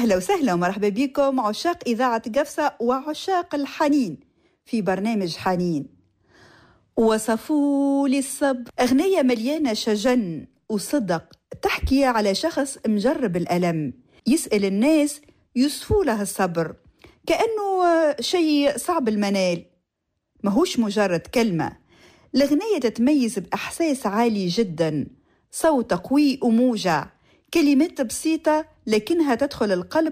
أهلا وسهلا ومرحبا بكم عشاق إذاعة قفصة وعشاق الحنين في برنامج حنين. وصفوا لي الصبر، أغنية مليانة شجن وصدق، تحكي على شخص مجرب الألم، يسأل الناس يوصفوا له الصبر كأنه شيء صعب المنال، ماهوش مجرد كلمة. الأغنية تتميز بإحساس عالي جدا، صوت قوي وموجع، كلمات بسيطة لكنها تدخل القلب